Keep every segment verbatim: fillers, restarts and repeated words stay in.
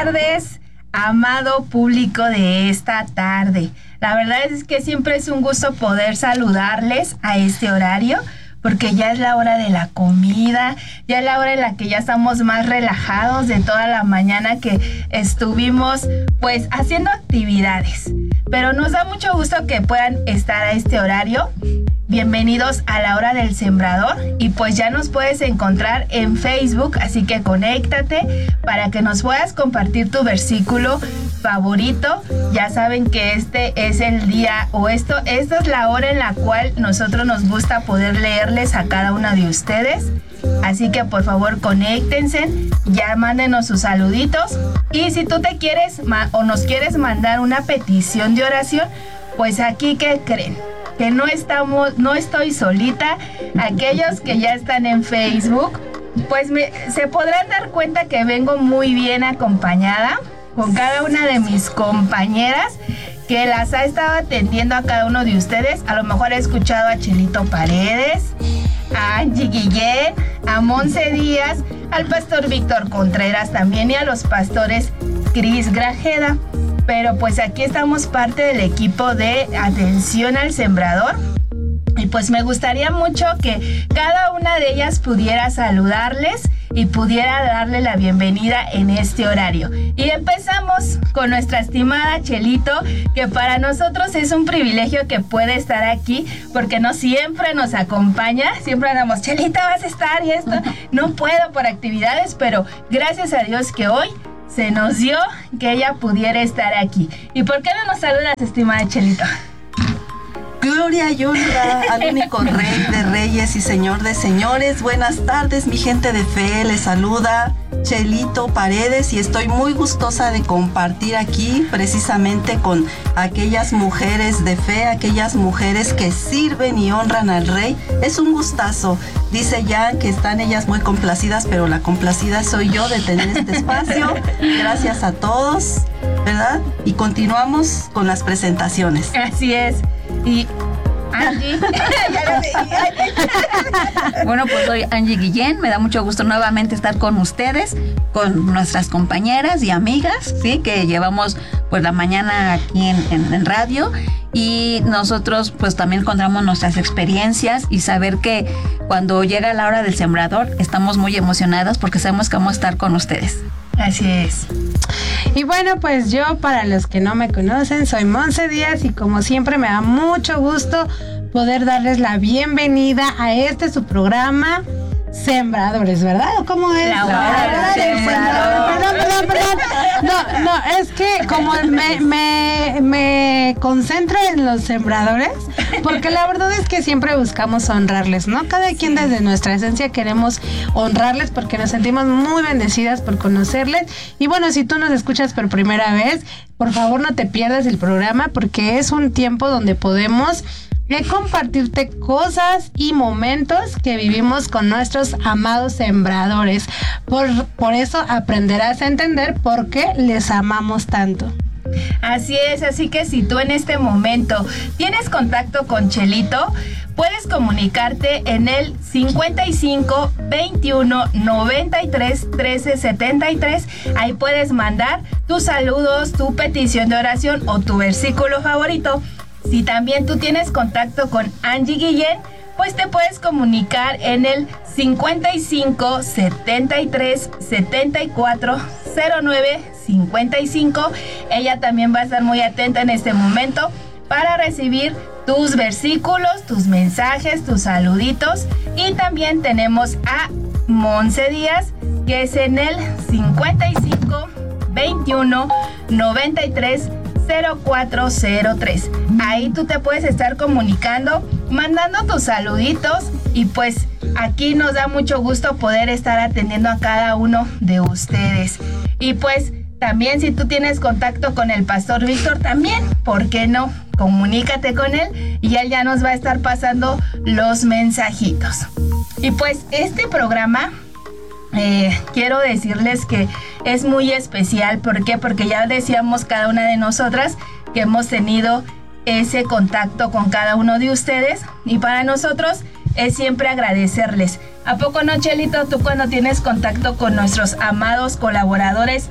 tardes, amado público de esta tarde. La verdad es que siempre es un gusto poder saludarles a este horario, porque ya es la hora de la comida, ya es la hora en la que ya estamos más relajados de toda la mañana que estuvimos pues haciendo actividades. Pero nos da mucho gusto que puedan estar a este horario. Bienvenidos a la hora del sembrador, y pues ya nos puedes encontrar en Facebook, así que conéctate para que nos puedas compartir tu versículo favorito. Ya saben que este es el día, o esto, esta es la hora en la cual nosotros nos gusta poder leerles a cada uno de ustedes. Así que por favor conéctense, ya mándenos sus saluditos, y si tú te quieres ma- o nos quieres mandar una petición de oración, pues aquí, ¿qué creen? Que no estamos, no estoy solita. Aquellos que ya están en Facebook, pues me, se podrán dar cuenta que vengo muy bien acompañada con cada una de mis compañeras que las ha estado atendiendo a cada uno de ustedes. A lo mejor he escuchado a Chelito Paredes, a Angie Guillén, a Monse Díaz, al pastor Víctor Contreras también, y a los pastores Cris Grajeda. Pero pues aquí estamos parte del equipo de atención al sembrador, y pues me gustaría mucho que cada una de ellas pudiera saludarles y pudiera darle la bienvenida en este horario. Y empezamos con nuestra estimada Chelito, que para nosotros es un privilegio que puede estar aquí, porque no siempre nos acompaña. Siempre andamos, Chelita, vas a estar y esto. No puedo por actividades, pero gracias a Dios que hoy se nos dio que ella pudiera estar aquí. ¿Y por qué no nos saludas, estimada Chelito? Gloria y honra al único Rey de Reyes y Señor de Señores. Buenas tardes, mi gente de fe. Les saluda Chelito Paredes, y estoy muy gustosa de compartir aquí precisamente con aquellas mujeres de fe, aquellas mujeres que sirven y honran al Rey. Es un gustazo. Dice Jan que están ellas muy complacidas, pero la complacida soy yo de tener este espacio. Gracias a todos, ¿verdad? Y continuamos con las presentaciones. Así es. Y Angie. Bueno, pues soy Angie Guillén. Me da mucho gusto nuevamente estar con ustedes, con nuestras compañeras y amigas, sí, que llevamos pues la mañana aquí en, en, en radio. Y nosotros pues también contamos nuestras experiencias, y saber que cuando llega la hora del sembrador estamos muy emocionadas porque sabemos que vamos a estar con ustedes. Así es. Y bueno, pues yo, para los que no me conocen, soy Monse Díaz, y como siempre me da mucho gusto poder darles la bienvenida a este su programa Sembradores, ¿verdad? ¿Cómo es? La hora del sembrador. Perdón, perdón, perdón. No, no, es que como me, me, me concentro en los sembradores, porque la verdad es que siempre buscamos honrarles, ¿no? Cada quien desde nuestra esencia queremos honrarles, porque nos sentimos muy bendecidas por conocerles. Y bueno, si tú nos escuchas por primera vez, por favor no te pierdas el programa, porque es un tiempo donde podemos de compartirte cosas y momentos que vivimos con nuestros amados sembradores. Por, por eso aprenderás a entender por qué les amamos tanto. Así es, así que si tú en este momento tienes contacto con Chelito, puedes comunicarte en el cincuenta y cinco, veintiuno, noventa y tres, trece, setenta y tres. Ahí puedes mandar tus saludos, tu petición de oración o tu versículo favorito. Si también tú tienes contacto con Angie Guillén, pues te puedes comunicar en el cincuenta y cinco, setenta y tres, setenta y cuatro, cero nueve, cincuenta y cinco. Ella también va a estar muy atenta en este momento para recibir tus versículos, tus mensajes, tus saluditos. Y también tenemos a Monse Díaz, que es en el cincuenta y cinco, veintiuno, noventa y tres, cero cuatro cero tres. Ahí tú te puedes estar comunicando, mandando tus saluditos, y pues aquí nos da mucho gusto poder estar atendiendo a cada uno de ustedes. Y pues también, si tú tienes contacto con el pastor Víctor, también, ¿por qué no? Comunícate con él y él ya nos va a estar pasando los mensajitos. Y pues este programa, Eh, quiero decirles que es muy especial. ¿Por qué? Porque ya decíamos cada una de nosotras que hemos tenido ese contacto con cada uno de ustedes, y para nosotros es siempre agradecerles. ¿A poco no, Chelito? Tú, cuando tienes contacto con nuestros amados colaboradores,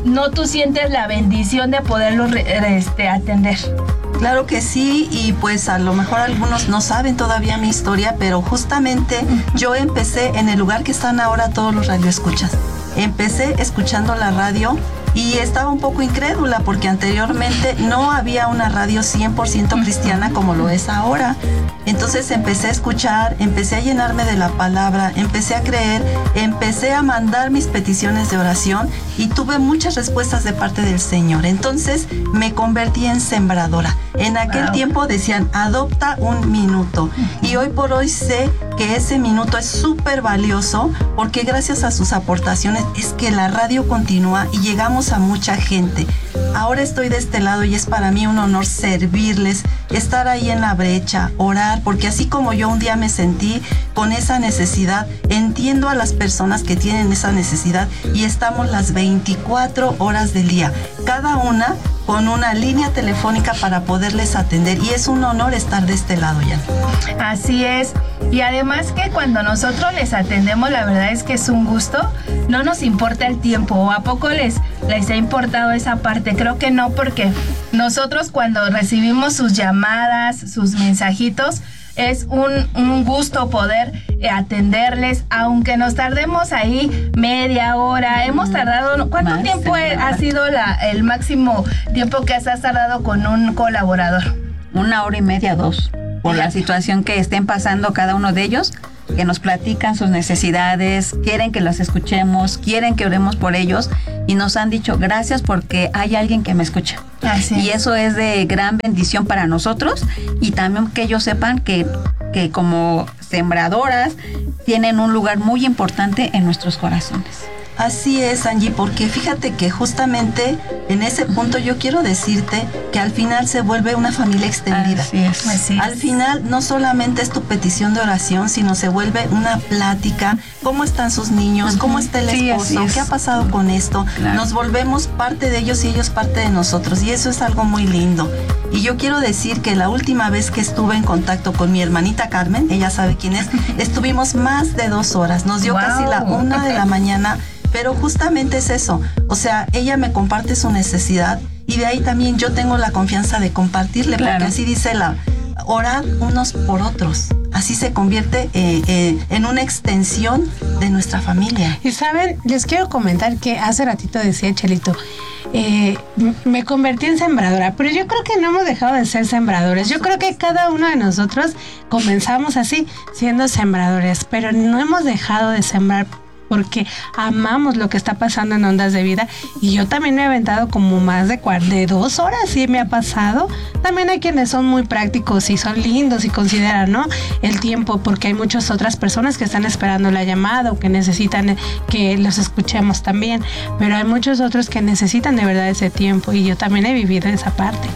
no tú sientes la bendición de poderlos este, atender. Claro que sí, y pues a lo mejor algunos no saben todavía mi historia, pero justamente yo empecé en el lugar que están ahora todos los radioescuchas. Empecé escuchando la radio y estaba un poco incrédula porque anteriormente no había una radio cien por ciento cristiana como lo es ahora. Entonces empecé a escuchar, empecé a llenarme de la palabra, empecé a creer, empecé a mandar mis peticiones de oración y tuve muchas respuestas de parte del Señor. Entonces me convertí en sembradora. En aquel wow. tiempo decían, adopta un minuto. Y hoy por hoy sé que ese minuto es súper valioso porque gracias a sus aportaciones es que la radio continúa y llegamos a mucha gente. Ahora estoy de este lado y es para mí un honor servirles, estar ahí en la brecha, orar, porque así como yo un día me sentí con esa necesidad, entiendo a las personas que tienen esa necesidad y estamos las veinticuatro horas del día, cada una con una línea telefónica para poderles atender y es un honor estar de este lado ya. Así es, y además que cuando nosotros les atendemos, la verdad es que es un gusto, no nos importa el tiempo, ¿o a poco les, les ha importado esa parte? Creo que no, porque nosotros cuando recibimos sus llamadas, sus mensajitos, es un, un gusto poder eh, atenderles, aunque nos tardemos ahí media hora. Hemos tardado, ¿cuánto Más tiempo ha sido la, el máximo tiempo que has tardado con un colaborador? Una hora y media, dos, por la situación que estén pasando cada uno de ellos, que nos platican sus necesidades, quieren que las escuchemos, quieren que oremos por ellos y nos han dicho gracias porque hay alguien que me escucha. Así. Y eso es de gran bendición para nosotros y también que ellos sepan que, que como sembradoras tienen un lugar muy importante en nuestros corazones. Así es, Angie, porque fíjate que justamente en ese punto yo quiero decirte que al final se vuelve una familia extendida. Así es. Así es. Al final no solamente es tu petición de oración, sino se vuelve una plática. ¿Cómo están sus niños? Uh-huh. ¿Cómo está el sí, esposo? ¿Qué ha pasado con esto? Claro. Nos volvemos parte de ellos y ellos parte de nosotros y eso es algo muy lindo. Y yo quiero decir que la última vez que estuve en contacto con mi hermanita Carmen, ella sabe quién es, estuvimos más de dos horas. Nos dio wow. casi la una de la mañana. Pero justamente es eso, o sea, ella me comparte su necesidad y de ahí también yo tengo la confianza de compartirle, claro. porque así dice la, orad unos por otros, así se convierte eh, eh, en una extensión de nuestra familia. Y saben, les quiero comentar que hace ratito decía Chelito, Eh, me convertí en sembradora, pero yo creo que no hemos dejado de ser sembradores. Yo creo que cada uno de nosotros comenzamos así, siendo sembradores, pero no hemos dejado de sembrar porque amamos lo que está pasando en Ondas de Vida y yo también me he aventado como más de, de dos horas, sí me ha pasado. También hay quienes son muy prácticos y son lindos y consideran, ¿no?, el tiempo, porque hay muchas otras personas que están esperando la llamada o que necesitan que los escuchemos también, pero hay muchos otros que necesitan de verdad ese tiempo y yo también he vivido esa parte.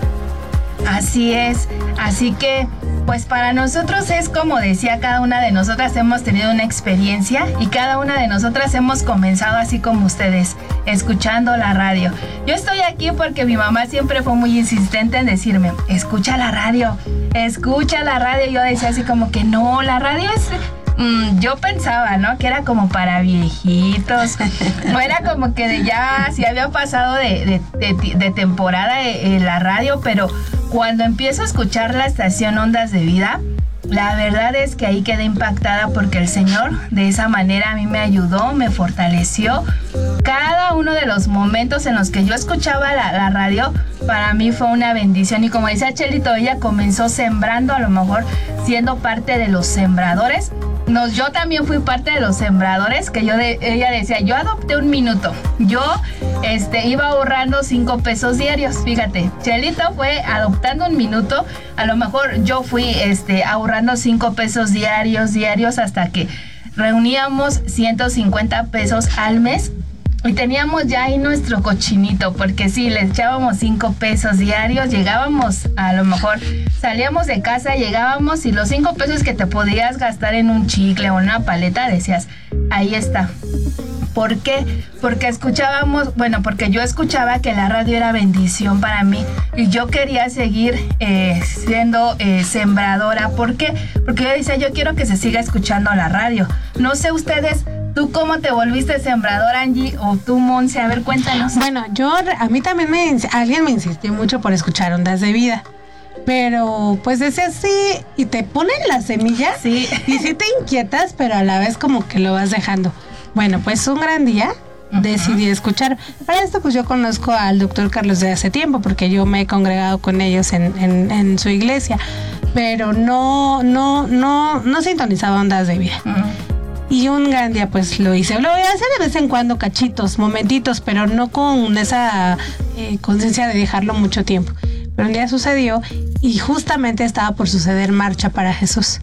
Así es, así que pues para nosotros es como decía, cada una de nosotras hemos tenido una experiencia y cada una de nosotras hemos comenzado así como ustedes, escuchando la radio. Yo estoy aquí porque mi mamá siempre fue muy insistente en decirme, escucha la radio, escucha la radio. Y yo decía así como que no, la radio es... Mm, yo pensaba, ¿no?, que era como para viejitos, o era como que de ya, si había pasado de, de, de, de temporada en la radio, pero cuando empiezo a escuchar la estación Ondas de Vida, la verdad es que ahí quedé impactada porque el Señor de esa manera a mí me ayudó, me fortaleció. Cada uno de los momentos en los que yo escuchaba la, la radio, para mí fue una bendición. Y como decía Chelito, ella comenzó sembrando, a lo mejor siendo parte de los sembradores. Nos, yo también fui parte de los sembradores, que yo de, ella decía, yo adopté un minuto. Yo este, iba ahorrando cinco pesos diarios. Fíjate, Chelito fue adoptando un minuto. A lo mejor yo fui este, ahorrando cinco pesos diarios, diarios, hasta que reuníamos ciento cincuenta pesos al mes. Y teníamos ya ahí nuestro cochinito, porque sí, le echábamos cinco pesos diarios, llegábamos, a lo mejor salíamos de casa, llegábamos y los cinco pesos que te podías gastar en un chicle o en una paleta, decías, ahí está. ¿Por qué? Porque escuchábamos, bueno, porque yo escuchaba que la radio era bendición para mí y yo quería seguir eh, siendo eh, sembradora. ¿Por qué? Porque yo decía, yo quiero que se siga escuchando la radio. No sé ustedes, ¿Tú cómo te volviste sembrador, Angie? O tú, Monse, a ver, cuéntanos. Bueno, yo, a mí también me, alguien me insistió mucho por escuchar Ondas de Vida. Pero pues decía sí, y te ponen la semilla, sí, y sí te inquietas, pero a la vez como que lo vas dejando. Bueno, pues un gran día uh-huh. decidí escuchar. Para esto pues yo conozco al doctor Carlos de hace tiempo, porque yo me he congregado con ellos en, en, en su iglesia, pero no, no, no, no sintonizaba Ondas de Vida. Uh-huh. Y un gran día pues lo hice. Lo voy a hacer de vez en cuando, cachitos, momentitos, pero no con esa eh, conciencia de dejarlo mucho tiempo. Pero un día sucedió y justamente estaba por suceder Marcha para Jesús.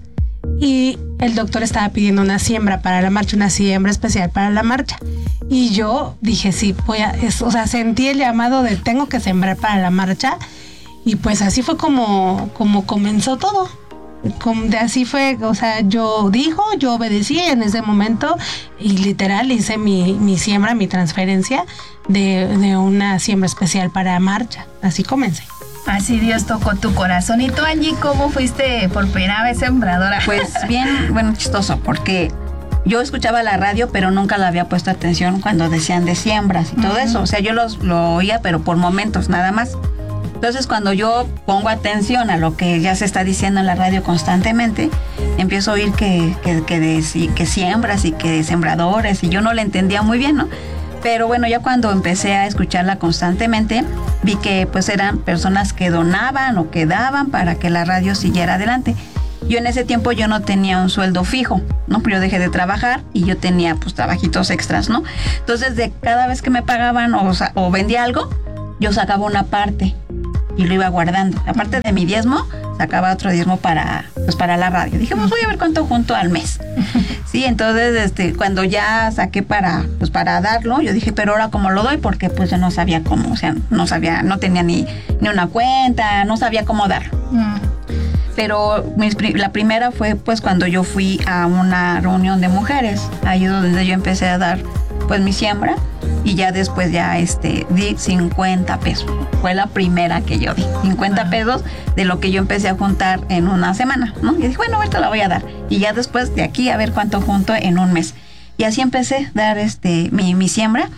Y el doctor estaba pidiendo una siembra para la marcha, una siembra especial para la marcha. Y yo dije, sí, voy a, es, o sea, sentí el llamado de tengo que sembrar para la marcha. Y pues así fue como, como comenzó todo. Como de así fue, o sea, yo dijo, yo obedecí en ese momento y literal hice mi, mi siembra, mi transferencia de, de una siembra especial para marcha. Así comencé. Así Dios tocó tu corazón. ¿Y tú, Angie, cómo fuiste por primera vez sembradora? Pues bien, bueno, chistoso, porque yo escuchaba la radio, pero nunca le había puesto atención cuando decían de siembras y todo uh-huh. eso. O sea, yo los, lo oía, pero por momentos nada más. Entonces, cuando yo pongo atención a lo que ya se está diciendo en la radio constantemente, empiezo a oír que, que, que, de, que siembras y que sembradores, y yo no le entendía muy bien, ¿no? Pero bueno, ya cuando empecé a escucharla constantemente, vi que pues eran personas que donaban o que daban para que la radio siguiera adelante. Yo en ese tiempo yo no tenía un sueldo fijo, ¿no? Pero yo dejé de trabajar y yo tenía pues trabajitos extras, ¿no? Entonces de cada vez que me pagaban o, o vendía algo, yo sacaba una parte y lo iba guardando. Aparte de mi diezmo, sacaba otro diezmo para, pues, para la radio. Dije, pues voy a ver cuánto junto al mes. Sí, entonces este, cuando ya saqué para, pues, para darlo, yo dije, pero ahora cómo lo doy, porque pues yo no sabía cómo, o sea, no sabía, no tenía ni, ni una cuenta, no sabía cómo darlo. Mm. Pero mis, la primera fue pues cuando yo fui a una reunión de mujeres, ahí donde yo empecé a dar pues mi siembra. Y ya después ya este, di cincuenta pesos. Fue la primera que yo di. cincuenta pesos de lo que yo empecé a juntar en una semana, ¿no? Y dije, bueno, ahorita la voy a dar. Y ya después de aquí a ver cuánto junto en un mes. Y así empecé a dar este, mi, mi siembra,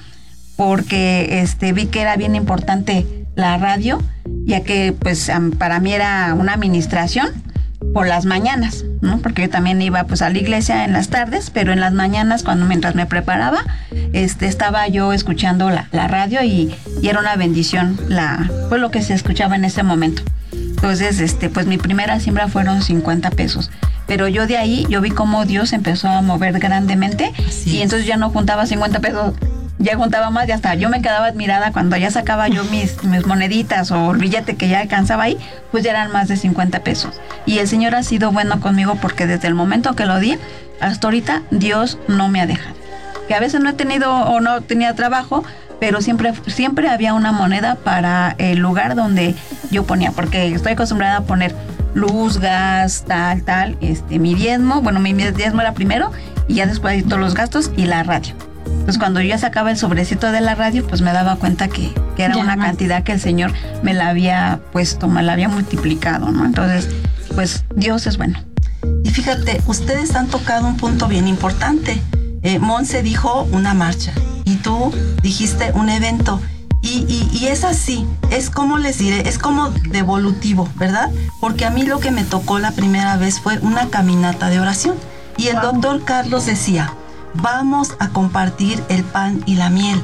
porque este, vi que era bien importante la radio, ya que pues para mí era una administración por las mañanas, ¿no? Porque yo también iba pues a la iglesia en las tardes, pero en las mañanas, cuando mientras me preparaba, este, estaba yo escuchando la, la radio y, y era una bendición la, pues lo que se escuchaba en ese momento. Entonces, este, pues mi primera siembra fueron cincuenta pesos. Pero yo de ahí, yo vi cómo Dios empezó a mover grandemente. Así y es. Entonces ya no juntaba cincuenta pesos, ya juntaba más y hasta yo me quedaba admirada cuando ya sacaba yo mis, mis moneditas o el billete que ya alcanzaba ahí, pues ya eran más de cincuenta pesos. Y el Señor ha sido bueno conmigo porque desde el momento que lo di, hasta ahorita Dios no me ha dejado. Que a veces no he tenido o no tenía trabajo, pero siempre, siempre había una moneda para el lugar donde yo ponía, porque estoy acostumbrada a poner luz, gas, tal, tal, este, mi diezmo, bueno, mi diezmo era primero y ya después todos los gastos y la radio. Entonces cuando yo ya sacaba el sobrecito de la radio, pues me daba cuenta que, que era ya una más. Cantidad que el Señor me la había puesto, me la había multiplicado, ¿no? Entonces, pues Dios es bueno. Y fíjate, ustedes han tocado un punto bien importante. Eh, Monse dijo una marcha y tú dijiste un evento. Y, y, y es así, es como les diré, es como devolutivo, ¿verdad? Porque a mí lo que me tocó la primera vez fue una caminata de oración. Y el wow. doctor Carlos decía, vamos a compartir el pan y la miel.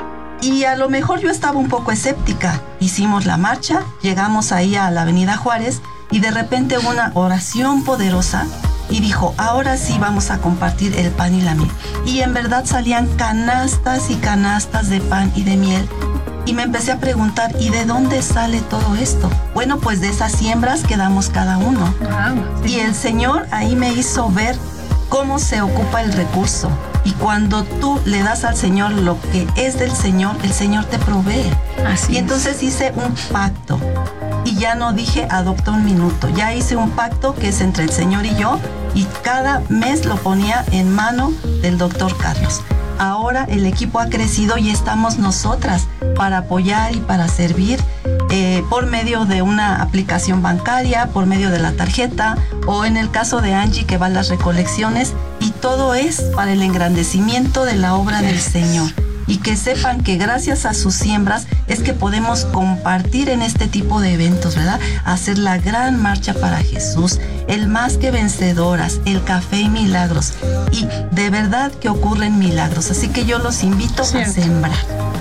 Y a lo mejor yo estaba un poco escéptica. Hicimos la marcha, llegamos ahí a la Avenida Juárez y de repente hubo una oración poderosa y dijo, ahora sí vamos a compartir el pan y la miel. Y en verdad salían canastas y canastas de pan y de miel. Y me empecé a preguntar, ¿y de dónde sale todo esto? Bueno, pues de esas siembras que damos cada uno. Wow, sí. Y el Señor ahí me hizo ver cómo se ocupa el recurso. Y cuando tú le das al Señor lo que es del Señor, el Señor te provee. Así y entonces es. Hice un pacto. Y ya no dije adopta un minuto. Ya hice un pacto que es entre el Señor y yo. Y cada mes lo ponía en mano del doctor Carlos. Ahora el equipo ha crecido y estamos nosotras para apoyar y para servir eh, por medio de una aplicación bancaria, por medio de la tarjeta o en el caso de Angie que va a las recolecciones y todo es para el engrandecimiento de la obra del Señor. Y que sepan que gracias a sus siembras es que podemos compartir en este tipo de eventos, ¿verdad? Hacer la gran marcha para Jesús, el más que vencedoras, el café y milagros. Y de verdad que ocurren milagros. Así que yo los invito Cierto. a sembrar.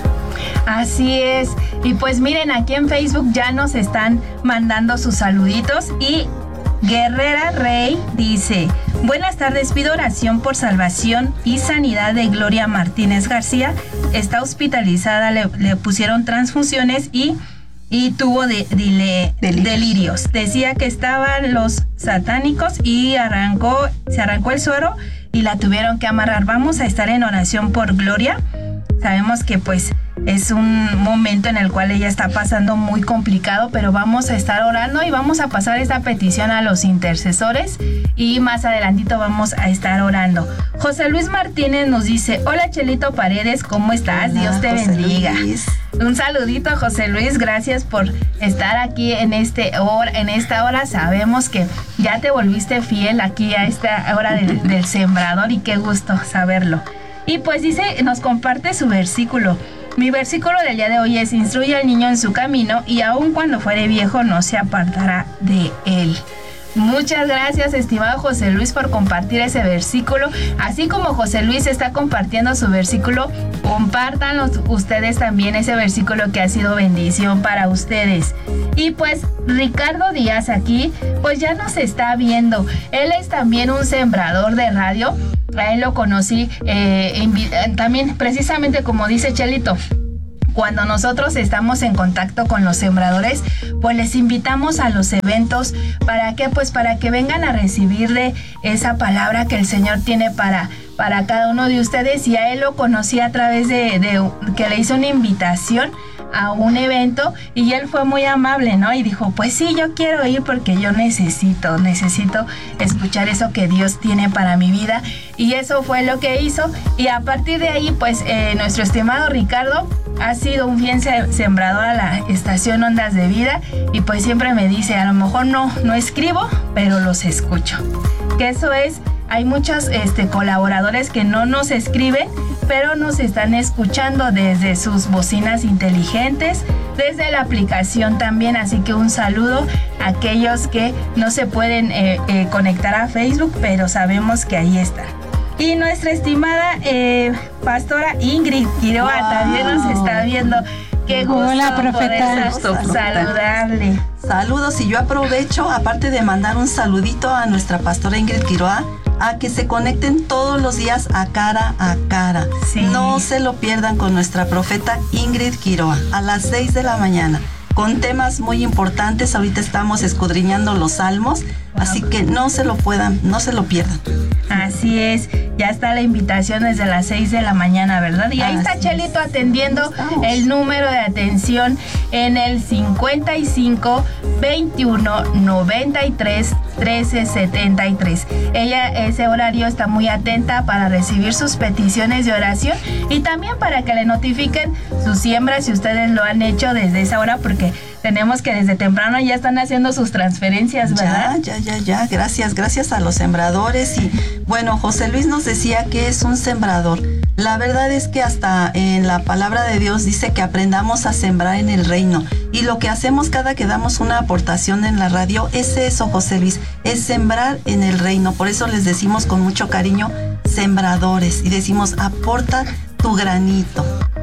Así es. Y pues miren, aquí en Facebook ya nos están mandando sus saluditos y Guerrera Rey dice: buenas tardes, pido oración por salvación y sanidad de Gloria Martínez García. Está hospitalizada, le, le pusieron transfusiones y, y tuvo de, de, delirios. delirios. Decía que estaban los satánicos y arrancó, se arrancó el suero y la tuvieron que amarrar. Vamos a estar en oración por Gloria. Sabemos que pues es un momento en el cual ella está pasando muy complicado, pero vamos a estar orando y vamos a pasar esta petición a los intercesores y más adelantito vamos a estar orando. José Luis Martínez nos dice: hola Chelito Paredes, ¿cómo estás? Hola, Dios te José bendiga. Luis. Un saludito a José Luis, gracias por estar aquí en, este hora, en esta hora. Sabemos que ya te volviste fiel aquí a esta hora del, del sembrador y qué gusto saberlo. Y pues dice, nos comparte su versículo. Mi versículo del día de hoy es: instruye al niño en su camino y aun cuando fuere viejo no se apartará de él. Muchas gracias, estimado José Luis, por compartir ese versículo. Así como José Luis está compartiendo su versículo, compártanlo ustedes también ese versículo que ha sido bendición para ustedes. Y pues Ricardo Díaz aquí, pues ya nos está viendo. Él es también un sembrador de radio. A él lo conocí eh, invi- también precisamente como dice Chelito. Cuando nosotros estamos en contacto con los sembradores, pues les invitamos a los eventos. ¿Para qué? Pues para que vengan a recibir de esa palabra que el Señor tiene para, para cada uno de ustedes. Y a él lo conocí a través de, de que le hizo una invitación a un evento y él fue muy amable, ¿no? Y dijo, pues sí, yo quiero ir porque yo necesito, necesito escuchar eso que Dios tiene para mi vida. Y eso fue lo que hizo. Y a partir de ahí, pues eh, nuestro estimado Ricardo ha sido un fiel sembrador a la estación Ondas de Vida y pues siempre me dice, a lo mejor no, no escribo, pero los escucho. Que eso es, hay muchos este, colaboradores que no nos escriben, pero nos están escuchando desde sus bocinas inteligentes, desde la aplicación también, así que un saludo a aquellos que no se pueden eh, eh, conectar a Facebook, pero sabemos que ahí están. Y nuestra estimada eh, pastora Ingrid Quiroa wow. también nos está viendo. Qué gusto. Hola, profeta. Poder saludarle. Saludos, y yo aprovecho, aparte de mandar un saludito a nuestra pastora Ingrid Quiroa, a que se conecten todos los días a Cara a Cara. Sí. No se lo pierdan con nuestra profeta Ingrid Quiroa a las seis de la mañana, con temas muy importantes. Ahorita estamos escudriñando los salmos, wow. así que no se lo puedan, no se lo pierdan. Así es, ya está la invitación desde las seis de la mañana, ¿verdad? Y ahí Así está Chelito es. atendiendo el número de atención en el cincuenta y cinco, veintiuno, noventa y tres, trece, setenta y tres. Ella, ese horario, está muy atenta para recibir sus peticiones de oración y también para que le notifiquen sus siembras si ustedes lo han hecho desde esa hora, porque tenemos que desde temprano ya están haciendo sus transferencias, ¿verdad? Ya, ya, ya, ya. Gracias, gracias a los sembradores. Y bueno, José Luis nos decía que es un sembrador. La verdad es que hasta en la palabra de Dios dice que aprendamos a sembrar en el reino. Y lo que hacemos cada que damos una aportación en la radio es eso, José Luis, es sembrar en el reino. Por eso les decimos con mucho cariño, sembradores. Y decimos, aporta tu granito.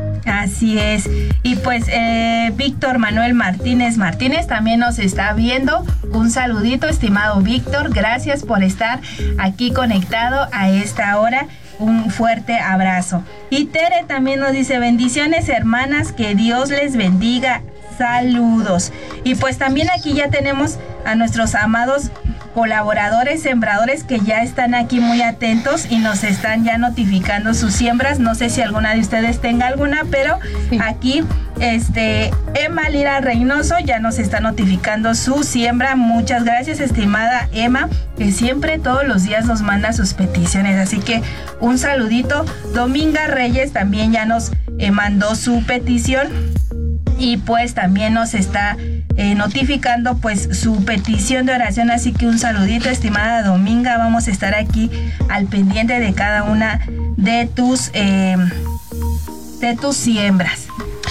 Así es. Y pues eh, Víctor Manuel Martínez Martínez también nos está viendo. Un saludito, estimado Víctor. Gracias por estar aquí conectado a esta hora. Un fuerte abrazo. Y Tere también nos dice, bendiciones hermanas, que Dios les bendiga. Saludos. Y pues también aquí ya tenemos a nuestros amados colaboradores, sembradores, que ya están aquí muy atentos y nos están ya notificando sus siembras. No sé si alguna de ustedes tenga alguna, pero sí. Aquí este Emma Lira Reynoso ya nos está notificando su siembra. Muchas gracias, estimada Emma, que siempre todos los días nos manda sus peticiones, así que un saludito. Dominga Reyes también ya nos eh, mandó su petición y pues también nos está eh, notificando pues su petición de oración. Así que un saludito, estimada Dominga, vamos a estar aquí al pendiente de cada una de tus eh, de tus siembras.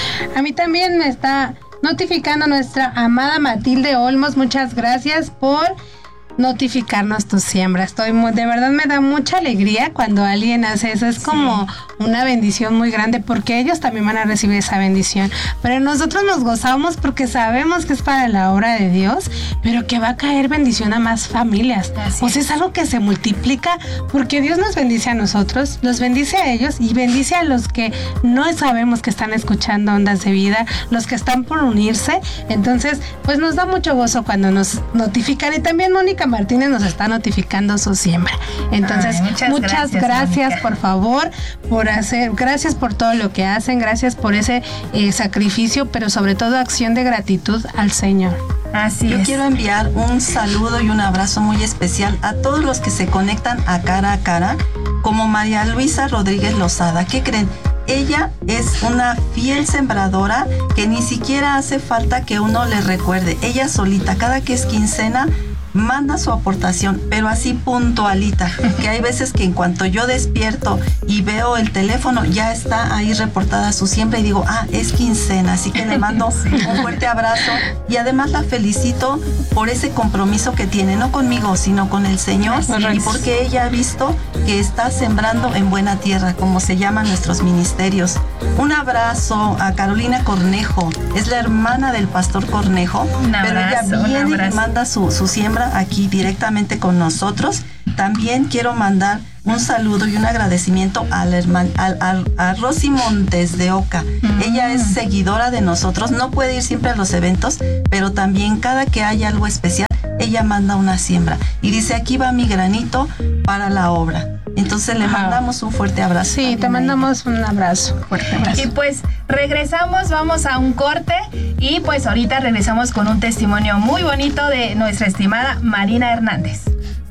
A mí también me está notificando nuestra amada Matilde Olmos. Muchas gracias por notificarnos tu siembra. Estoy muy, de verdad me da mucha alegría cuando alguien hace eso. Es como sí. una bendición muy grande, porque ellos también van a recibir esa bendición. Pero nosotros nos gozamos porque sabemos que es para la obra de Dios, pero que va a caer bendición a más familias. Así o sea, es. es algo que se multiplica, porque Dios nos bendice a nosotros, los bendice a ellos y bendice a los que no sabemos que están escuchando Ondas de Vida, los que están por unirse. Entonces, pues nos da mucho gozo cuando nos notifican. Y también Mónica Martínez nos está notificando su siembra. Entonces, Ay, muchas, muchas gracias, gracias por favor, por hacer, gracias por todo lo que hacen, gracias por ese eh, sacrificio, pero sobre todo acción de gratitud al Señor. Así Yo es. quiero enviar un saludo y un abrazo muy especial a todos los que se conectan a Cara a Cara, como María Luisa Rodríguez Lozada. ¿Qué creen? Ella es una fiel sembradora que ni siquiera hace falta que uno le recuerde. Ella solita, cada que es quincena, manda su aportación, pero así puntualita, que hay veces que en cuanto yo despierto y veo el teléfono, ya está ahí reportada su siembra y digo, ah, es quincena, así que le mando un fuerte abrazo y además la felicito por ese compromiso que tiene, no conmigo, sino con el Señor, y porque ella ha visto que está sembrando en buena tierra, como se llaman nuestros ministerios. Un abrazo a Carolina Cornejo, es la hermana del pastor Cornejo, un abrazo, pero ella viene y manda su, su siembra aquí directamente con nosotros. También quiero mandar un saludo y un agradecimiento a, la hermana, a, a, a Rosy Montes de Oca. Mm. Ella es seguidora de nosotros, no puede ir siempre a los eventos, pero también cada que hay algo especial, ella manda una siembra y dice, aquí va mi granito para la obra. Entonces le Ajá. mandamos un fuerte abrazo. Sí, te mandamos un abrazo. Fuerte abrazo. Y pues regresamos, vamos a un corte y pues ahorita regresamos con un testimonio muy bonito de nuestra estimada Marina Hernández.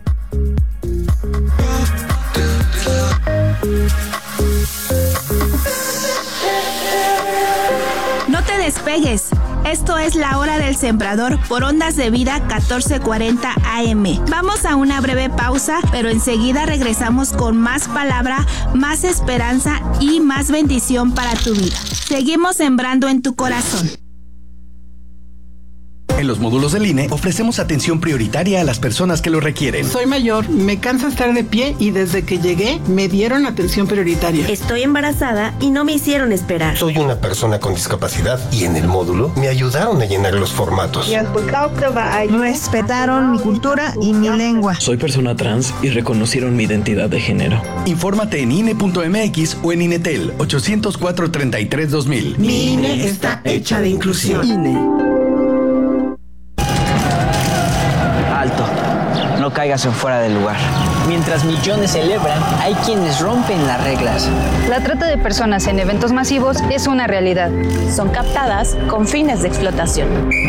No te despegues. Esto es La Hora del Sembrador por Ondas de Vida catorce cuarenta A M. Vamos a una breve pausa, pero enseguida regresamos con más palabra, más esperanza y más bendición para tu vida. Seguimos sembrando en tu corazón. En los módulos del I N E ofrecemos atención prioritaria a las personas que lo requieren. Soy mayor, me cansa estar de pie y desde que llegué me dieron atención prioritaria. Estoy embarazada y no me hicieron esperar. Soy una persona con discapacidad y en el módulo me ayudaron a llenar los formatos. Respetaron mi cultura y mi lengua. Soy persona trans y reconocieron mi identidad de género. Infórmate en I N E punto M X o en Inetel ochocientos cuatro, treinta y tres, dos mil. Mi I N E está hecha de inclusión. I N E. Alto, no caigas en fuera del lugar. Mientras millones celebran, hay quienes rompen las reglas. La trata de personas en eventos masivos es una realidad. Son captadas con fines de explotación.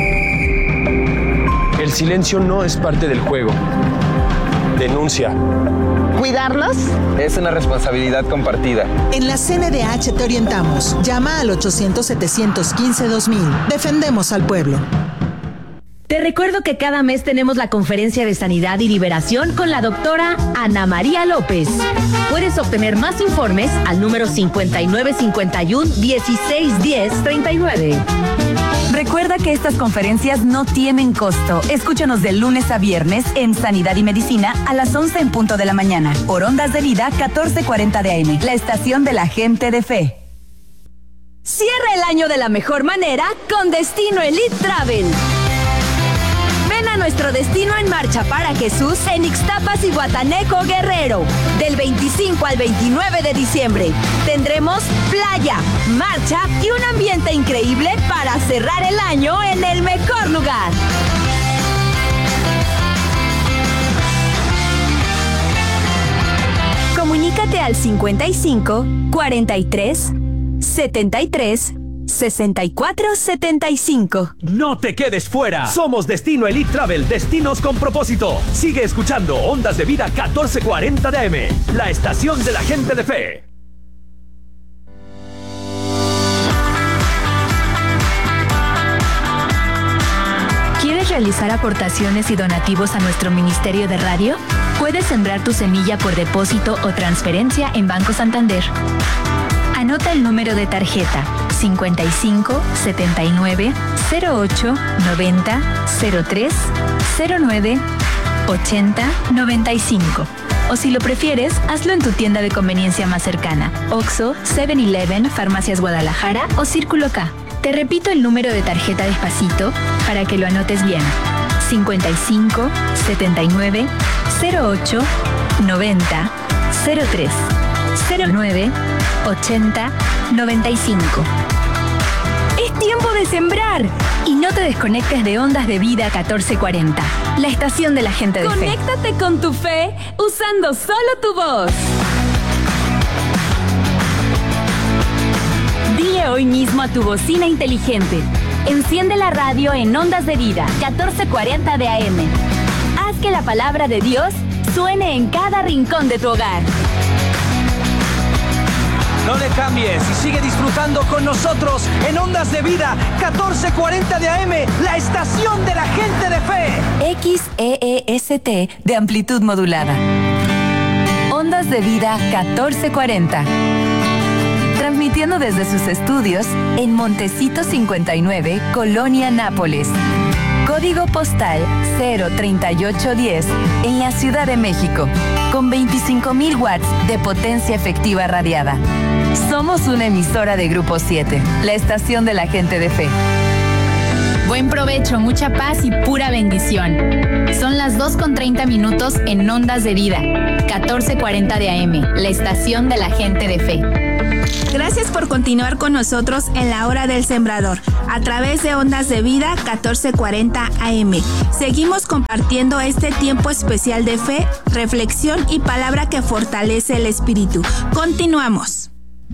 El silencio no es parte del juego. Denuncia. ¿Cuidarlos? Es una responsabilidad compartida. En la C N D H te orientamos. Llama al ochocientos, setecientos quince, dos mil. Defendemos al pueblo. Te recuerdo que cada mes tenemos la conferencia de sanidad y liberación con la doctora Ana María López. Puedes obtener más informes al número cincuenta y nueve cincuenta y uno, dieciséis diez, treinta y nueve. Recuerda que estas conferencias no tienen costo. Escúchanos de lunes a viernes en Sanidad y Medicina a las once en punto de la mañana. Por Ondas de Vida catorce cuarenta de A M, la estación de la gente de fe. Cierra el año de la mejor manera con Destino Elite Travel. Ven a nuestro destino en marcha para Jesús en Ixtapas y Guataneco, Guerrero. Del veinticinco al veintinueve de diciembre. Tendremos playa, marcha y un ambiente increíble para cerrar el año en el mejor lugar. Comunícate al cincuenta y cinco, cuarenta y tres, setenta y tres, sesenta y cuatro setenta y cinco. No te quedes fuera. Somos Destino Elite Travel, destinos con propósito. Sigue escuchando Ondas de Vida catorce cuarenta de A M, la estación de la gente de fe. realizar aportaciones y donativos a nuestro Ministerio de Radio? Puedes sembrar tu semilla por depósito o transferencia en Banco Santander. Anota el número de tarjeta cincuenta y cinco, setenta y nueve, cero ocho, noventa, cero tres, cero nueve, ochenta, noventa y cinco. O si lo prefieres, hazlo en tu tienda de conveniencia más cercana, Oxxo, seven eleven, Farmacias Guadalajara o Círculo K. Te repito el número de tarjeta despacito para que lo anotes bien. cincuenta y cinco, setenta y nueve, cero ocho, noventa, cero tres, cero nueve, ochenta, noventa y cinco. ¡Es tiempo de sembrar! Y no te desconectes de Ondas de Vida catorce cuarenta, la estación de la gente de fe. Conéctate con tu fe usando solo tu voz. Dile hoy mismo a tu bocina inteligente: enciende la radio en Ondas de Vida catorce cuarenta de A M. Haz que la palabra de Dios suene en cada rincón de tu hogar. No le cambies y sigue disfrutando con nosotros en Ondas de Vida catorce cuarenta de A M, la estación de la gente de fe. X E E S T de amplitud modulada. Ondas de Vida catorce cuarenta. Transmitiendo desde sus estudios en Montecito cincuenta y nueve, Colonia Nápoles. Código postal cero treinta y ocho diez en la Ciudad de México, con veinticinco mil watts de potencia efectiva radiada. Somos una emisora de Grupo siete, la estación de la gente de fe. Buen provecho, mucha paz y pura bendición. Son las dos con treinta minutos en Ondas de Vida, catorce cuarenta de A M, la estación de la gente de fe. Gracias por continuar con nosotros en la Hora del Sembrador, a través de Ondas de Vida catorce cuarenta A M. Seguimos compartiendo este tiempo especial de fe, reflexión y palabra que fortalece el espíritu. Continuamos.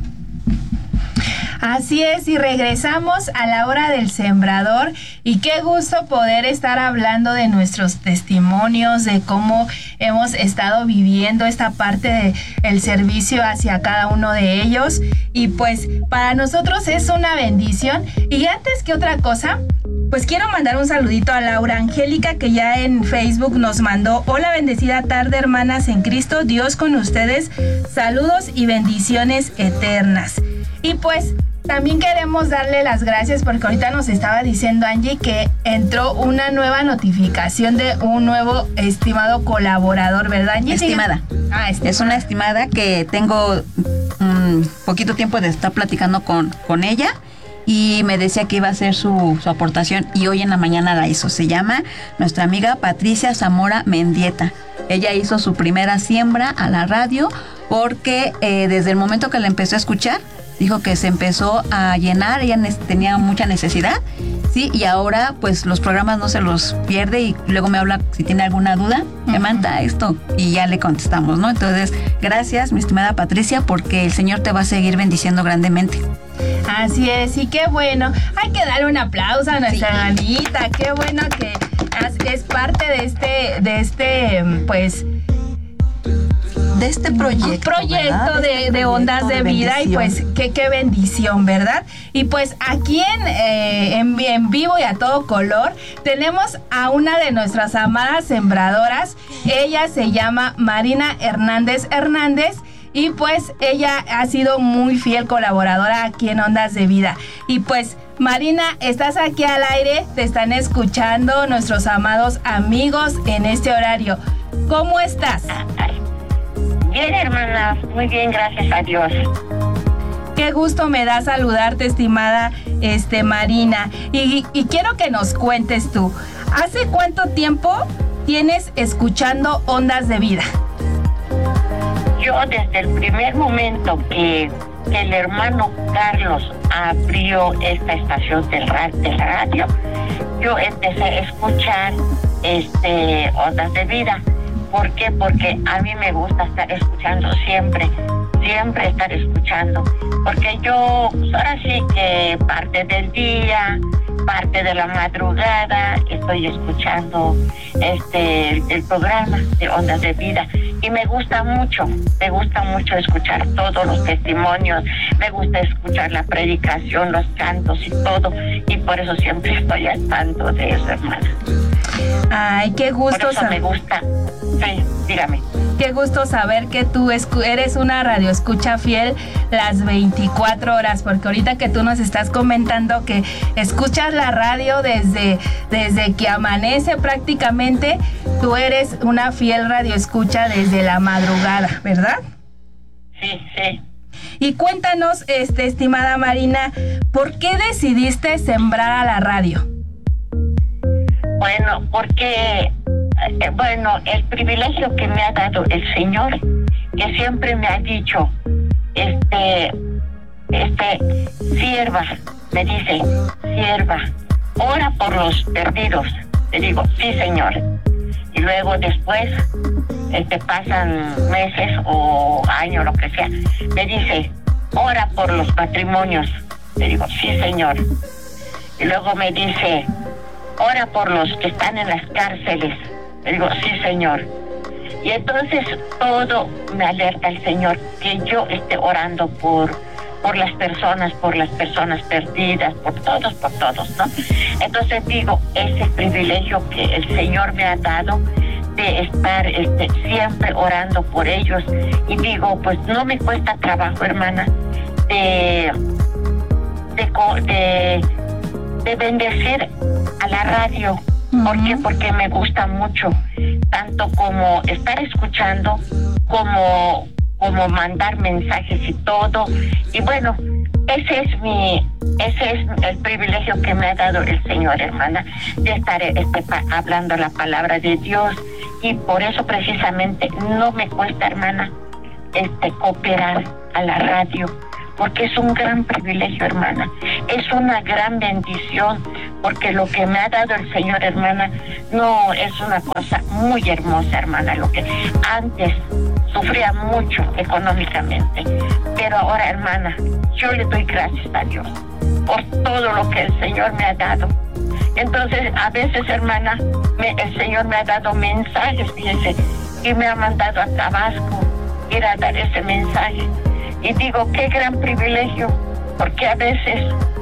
Así es, y regresamos a la Hora del Sembrador, y qué gusto poder estar hablando de nuestros testimonios, de cómo hemos estado viviendo esta parte del servicio hacia cada uno de ellos, y pues para nosotros es una bendición. Y antes que otra cosa, pues quiero mandar un saludito a Laura Angélica, que ya en Facebook nos mandó: hola, bendecida tarde, hermanas en Cristo, Dios con ustedes, saludos y bendiciones eternas. Y pues también queremos darle las gracias porque ahorita nos estaba diciendo Angie que entró una nueva notificación de un nuevo estimado colaborador, ¿verdad, Angie? Estimada. Ah, estimada. Es una estimada que tengo un um, poquito tiempo de estar platicando con, con ella, y me decía que iba a hacer su, su aportación, y hoy en la mañana la hizo. Se llama nuestra amiga Patricia Zamora Mendieta. Ella hizo su primera siembra a la radio porque eh, desde el momento que la empezó a escuchar, dijo que se empezó a llenar, ella tenía mucha necesidad, sí, y ahora pues los programas no se los pierde, y luego me habla si tiene alguna duda, uh-huh. me manda esto y ya le contestamos, ¿no? Entonces, gracias, mi estimada Patricia, porque el Señor te va a seguir bendiciendo grandemente. Así es, y qué bueno, hay que darle un aplauso a nuestra sí. Anita, qué bueno que es parte de este, de este, pues... de este proyecto. Un proyecto de, este de Ondas de, de Vida, y pues qué, qué bendición, ¿verdad? Y pues aquí en, eh, en, en vivo y a todo color tenemos a una de nuestras amadas sembradoras. Ella se llama Marina Hernández Hernández, y pues ella ha sido muy fiel colaboradora aquí en Ondas de Vida. Y pues Marina, estás aquí al aire, te están escuchando nuestros amados amigos en este horario. ¿Cómo estás? Bien, hermana, muy bien, gracias a Dios. Qué gusto me da saludarte, estimada este, Marina. Y, y quiero que nos cuentes tú, ¿hace cuánto tiempo tienes escuchando Ondas de Vida? Yo desde el primer momento que, que el hermano Carlos abrió esta estación del radio, yo empecé a escuchar este, Ondas de Vida. ¿Por qué? Porque a mí me gusta estar escuchando siempre, siempre estar escuchando. Porque yo, pues ahora sí que parte del día, parte de la madrugada, estoy escuchando este el, el programa de Ondas de Vida. Y me gusta mucho, me gusta mucho escuchar todos los testimonios, me gusta escuchar la predicación, los cantos y todo. Y por eso siempre estoy al tanto de eso, hermana. Ay, qué gusto. Por eso me gusta. Sí, dígame. Qué gusto saber que tú escu- eres una radioescucha fiel las veinticuatro horas, porque ahorita que tú nos estás comentando que escuchas la radio desde, desde que amanece prácticamente, tú eres una fiel radioescucha desde la madrugada, ¿verdad? Sí, sí. Y cuéntanos, este, estimada Marina, ¿por qué decidiste sembrar a la radio? Bueno, porque, eh, bueno, el privilegio que me ha dado el Señor, que siempre me ha dicho, este, este, sierva, me dice, sierva, ora por los perdidos. Le digo, sí, Señor. Y luego después, este, pasan meses o años, lo que sea, me dice, ora por los matrimonios. Le digo, sí, Señor. Y luego me dice, ora por los que están en las cárceles. Le digo, sí, Señor. Y entonces todo me alerta el Señor que yo esté orando por, por las personas, por las personas perdidas, por todos, por todos, ¿no? Entonces digo, ese privilegio que el Señor me ha dado de estar este, siempre orando por ellos. Y digo, pues no me cuesta trabajo, hermana, de, de, de, de bendecir a la radio. ¿Por qué? Porque me gusta mucho, tanto como estar escuchando, como, como mandar mensajes y todo. Y bueno, ese es mi, ese es el privilegio que me ha dado el Señor, hermana, de estar este, pa, hablando la palabra de Dios. Y por eso precisamente no me cuesta, hermana, este, cooperar a la radio, porque es un gran privilegio, hermana, es una gran bendición, porque lo que me ha dado el Señor, hermana, no es una cosa muy hermosa, hermana, lo que antes sufría mucho económicamente, pero ahora, hermana, yo le doy gracias a Dios por todo lo que el Señor me ha dado. Entonces, a veces, hermana, me, el Señor me ha dado mensajes, fíjense, y me ha mandado a Tabasco ir a dar ese mensaje. Y digo, qué gran privilegio, porque a veces,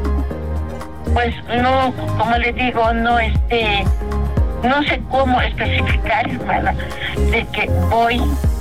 pues no, como le digo, no este, no sé cómo especificar, hermana, de que voy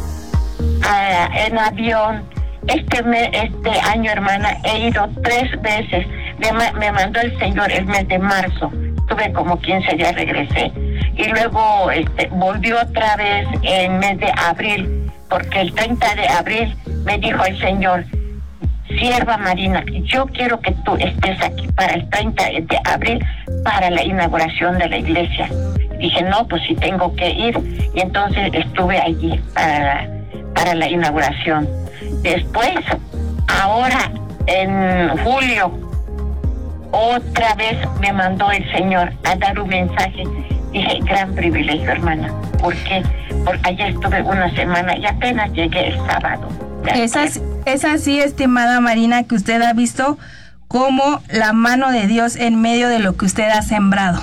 a, en avión. Este, me, este año, hermana, he ido tres veces. Me, me mandó el Señor el mes de marzo. Tuve como quince días, regresé. Y luego este, volvió otra vez en mes de abril, porque el treinta de abril me dijo el Señor, sierva Marina, yo quiero que tú estés aquí para el treinta de abril, para la inauguración de la iglesia. Y dije, no, pues sí tengo que ir. Y entonces estuve allí para, para la inauguración. Después, ahora en julio, otra vez me mandó el Señor a dar un mensaje. Dije, gran privilegio, hermana. ¿Por qué? Porque allá estuve una semana y apenas llegué el sábado. Es así, es así, estimada Marina, que usted ha visto como la mano de Dios en medio de lo que usted ha sembrado.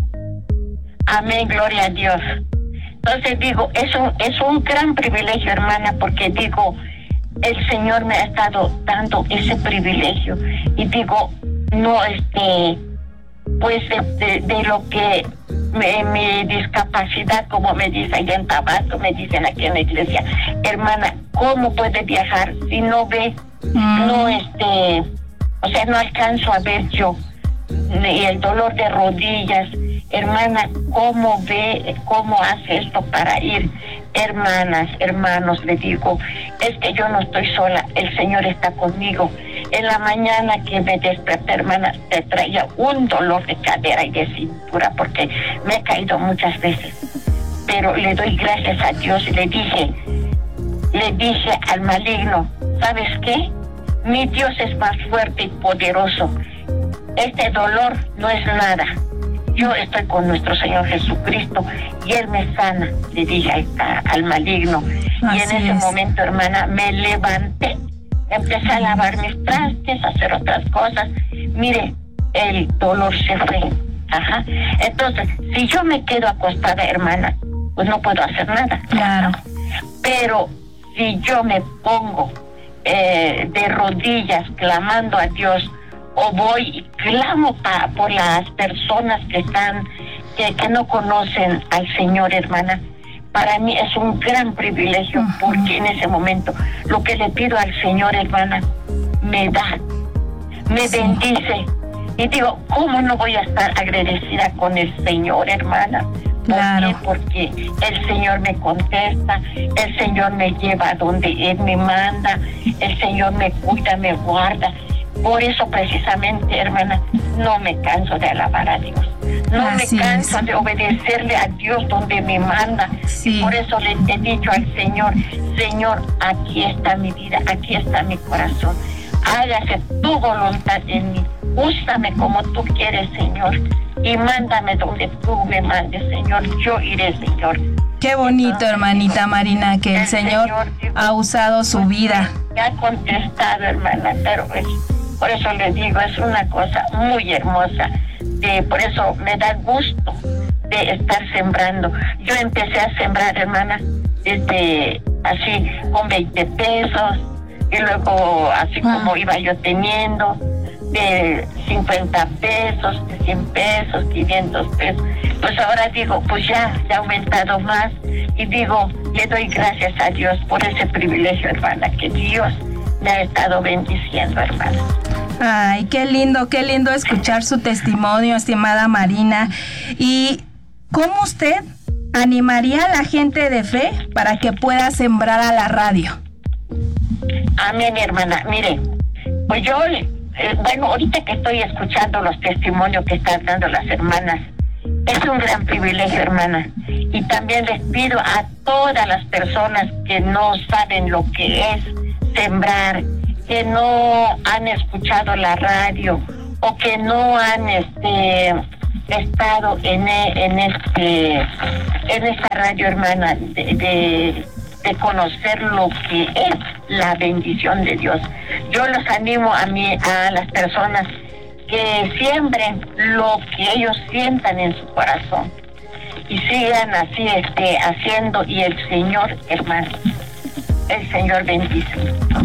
Amén, gloria a Dios. Entonces digo, eso es un gran privilegio, hermana, porque digo, el Señor me ha estado dando ese privilegio. Y digo, no, este, pues de, de, de lo que me, mi discapacidad, como me dicen allá en Tabasco, me dicen aquí en la iglesia, hermana, ¿cómo puede viajar si no ve? Mm. No, este, o sea, no alcanzo a ver yo. Y el dolor de rodillas, hermana, ¿cómo ve, cómo hace esto para ir? Hermanas, hermanos, le digo, es que yo no estoy sola, el Señor está conmigo. En la mañana que me desperté, hermana, te traía un dolor de cadera y de cintura, porque me he caído muchas veces. Pero le doy gracias a Dios y le dije, le dije al maligno, ¿sabes qué? Mi Dios es más fuerte y poderoso. Este dolor no es nada. Yo estoy con nuestro Señor Jesucristo y Él me sana, le dije a, al maligno. Así y en ese es. momento, hermana, me levanté, empecé a lavar mis trastes, a hacer otras cosas. Mire, el dolor se fue. Ajá. Entonces, si yo me quedo acostada, hermana, pues no puedo hacer nada. Claro. Pero si yo me pongo eh, de rodillas clamando a Dios, o voy y clamo pa, por las personas que están que, que no conocen al Señor, hermana. Para mí es un gran privilegio, uh-huh. porque en ese momento lo que le pido al Señor, hermana, me da, me sí. bendice. Y digo, ¿cómo no voy a estar agradecida con el Señor, hermana? ¿Por claro. qué? Porque el Señor me contesta, el Señor me lleva a donde Él me manda, el Señor me cuida, me guarda. Por eso precisamente, hermana, no me canso de alabar a Dios. No Así me canso es. de obedecerle a Dios donde me manda. Sí. Y por eso le he dicho al Señor, Señor, aquí está mi vida, aquí está mi corazón. Hágase tu voluntad en mí. Úsame como tú quieres, Señor. Y mándame donde tú me mandes, Señor. Yo iré, Señor. Qué bonito, Entonces, hermanita Marina, que el, el Señor, Señor digo, ha usado su vida. Me ha contestado, hermana, pero pues, por eso le digo, es una cosa muy hermosa. De, por eso me da gusto de estar sembrando. Yo empecé a sembrar, hermana, desde así con veinte pesos, y luego así ah. como iba yo teniendo, de cincuenta pesos, de cien pesos, quinientos pesos. Pues ahora digo, pues ya, ya ha aumentado más, y digo, le doy gracias a Dios por ese privilegio, hermana, que Dios me ha estado bendiciendo, hermana. Ay, qué lindo, qué lindo escuchar su testimonio, estimada Marina. ¿Y cómo usted animaría a la gente de fe para que pueda sembrar a la radio? Amén, hermana. Mire, pues yo, eh, bueno, ahorita que estoy escuchando los testimonios que están dando las hermanas, es un gran privilegio, hermana. Y también les pido a todas las personas que no saben lo que es sembrar, que no han escuchado la radio o que no han este estado en, en este en esta radio, hermana, de, de, de conocer lo que es la bendición de Dios. Yo los animo a mí, a las personas que siembren lo que ellos sientan en su corazón y sigan así este haciendo, y el Señor, hermano, el Señor bendice.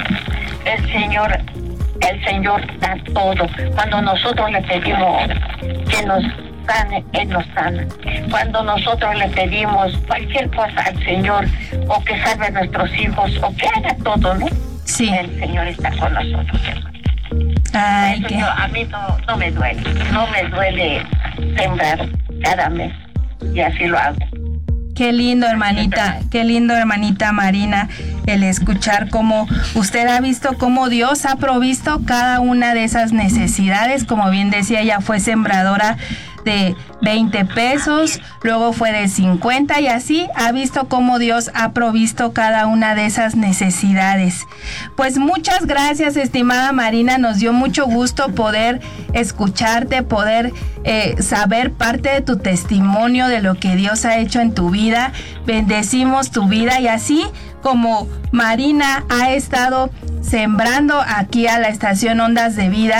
El Señor, el Señor da todo. Cuando nosotros le pedimos que nos sane, Él nos sana. Cuando nosotros le pedimos cualquier cosa al Señor, o que salve a nuestros hijos, o que haga todo, ¿no? Sí. El Señor está con nosotros, hermano. Ay, Eso qué... yo, a mí no, no me duele, no me duele sembrar cada mes, y así lo hago. Qué lindo, hermanita, qué lindo, hermanita Marina, el escuchar cómo usted ha visto cómo Dios ha provisto cada una de esas necesidades. Como bien decía, ella fue sembradora de veinte pesos, luego fue de cincuenta, y así ha visto cómo Dios ha provisto cada una de esas necesidades. Pues muchas gracias, estimada Marina, nos dio mucho gusto poder escucharte, poder eh, saber parte de tu testimonio, de lo que Dios ha hecho en tu vida. Bendecimos tu vida, y así como Marina ha estado sembrando aquí a la estación Ondas de Vida,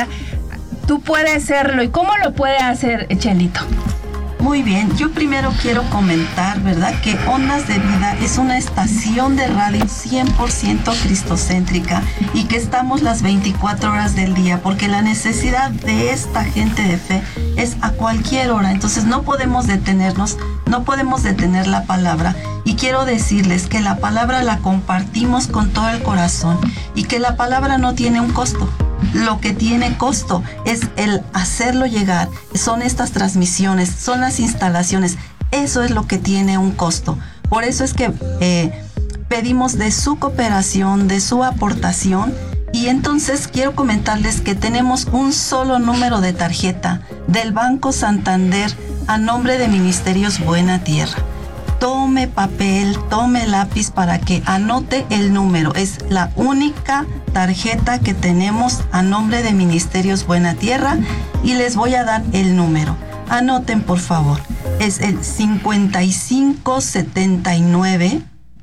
tú puedes hacerlo. ¿Y cómo lo puede hacer, Chelito? Muy bien, yo primero quiero comentar, ¿verdad?, que Ondas de Vida es una estación de radio cien por ciento cristocéntrica, y que estamos las veinticuatro horas del día, porque la necesidad de esta gente de fe es a cualquier hora. Entonces no podemos detenernos, no podemos detener la palabra. Y quiero decirles que la palabra la compartimos con todo el corazón, y que la palabra no tiene un costo. Lo que tiene costo es el hacerlo llegar, son estas transmisiones, son las instalaciones. Eso es lo que tiene un costo. Por eso es que eh, pedimos de su cooperación, de su aportación. Y entonces quiero comentarles que tenemos un solo número de tarjeta del Banco Santander a nombre de Ministerios Buena Tierra. Tome papel, tome lápiz para que anote el número. Es la única tarjeta que tenemos a nombre de Ministerios Buena Tierra, y les voy a dar el número. Anoten, por favor. Es el cincuenta y cinco setenta y nueve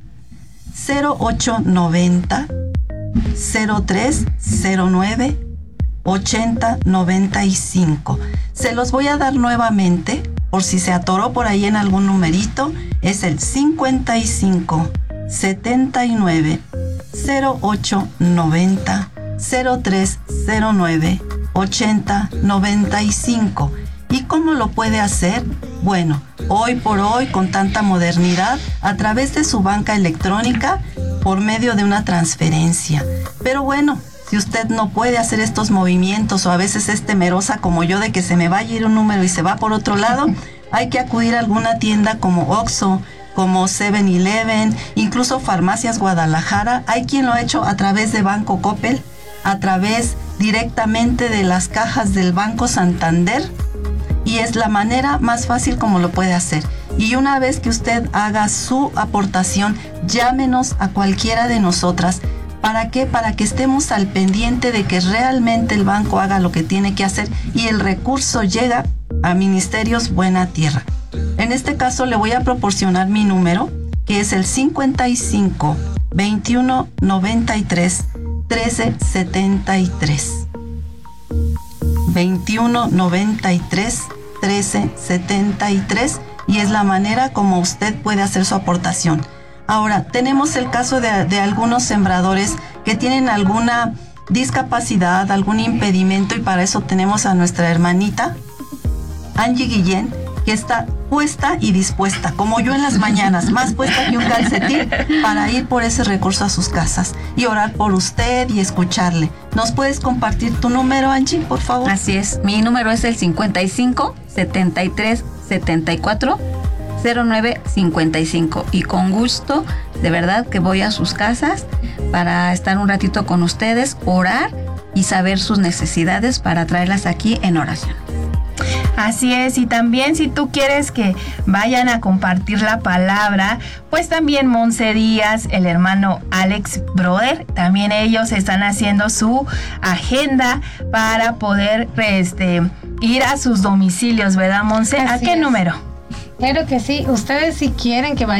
cero ocho noventa cero tres cero nueve ochenta noventa y cinco. Se los voy a dar nuevamente por si se atoró por ahí en algún numerito. Es el cincuenta y cinco setenta y nueve cero ocho noventa cero tres cero nueve ochenta noventa y cinco. ¿Y cómo lo puede hacer? Bueno, hoy por hoy, con tanta modernidad, a través de su banca electrónica, por medio de una transferencia. Pero bueno, si usted no puede hacer estos movimientos o a veces es temerosa como yo de que se me vaya a ir un número y se va por otro lado, hay que acudir a alguna tienda como Oxxo, como seven eleven, incluso Farmacias Guadalajara. Hay quien lo ha hecho a través de Banco Coppel, a través directamente de las cajas del Banco Santander, y es la manera más fácil como lo puede hacer. Y una vez que usted haga su aportación, llámenos a cualquiera de nosotras. ¿Para qué? Para que estemos al pendiente de que realmente el banco haga lo que tiene que hacer y el recurso llega a Ministerios Buena Tierra. En este caso le voy a proporcionar mi número, que es el cincuenta y cinco, veintiuno, noventa y tres, trece, setenta y tres. veintiuno, noventa y tres, trece, setenta y tres, y es la manera como usted puede hacer su aportación. Ahora, tenemos el caso de, de algunos sembradores que tienen alguna discapacidad, algún impedimento, y para eso tenemos a nuestra hermanita Angie Guillén, que está puesta y dispuesta, como yo en las mañanas, más puesta que un calcetín, para ir por ese recurso a sus casas y orar por usted y escucharle. ¿Nos puedes compartir tu número, Angie, por favor? Así es, mi número es el cincuenta y cinco, setenta y tres, setenta y cuatro, cero nueve cincuenta y cinco, y con gusto, de verdad, que voy a sus casas para estar un ratito con ustedes, orar y saber sus necesidades para traerlas aquí en oración. Así es, y también si tú quieres que vayan a compartir la palabra, pues también Monse Díaz, el hermano Alex Brother, también ellos están haciendo su agenda para poder este, ir a sus domicilios, ¿verdad, Monse? ¿A qué número? Claro que sí, ustedes si quieren que vayan